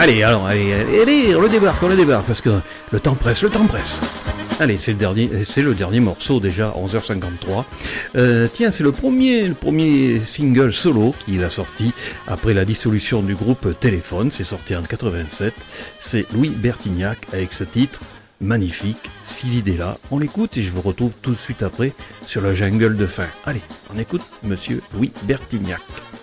Allez, on le débarque, parce que le temps presse. Allez, c'est le dernier morceau déjà, 11h53. Tiens, c'est le premier single solo qu'il a sorti après la dissolution du groupe Téléphone. C'est sorti en 87. C'est Louis Bertignac avec ce titre magnifique, 6 idées là. On l'écoute et je vous retrouve tout de suite après sur le jungle de fin. Allez, on écoute Monsieur Louis Bertignac.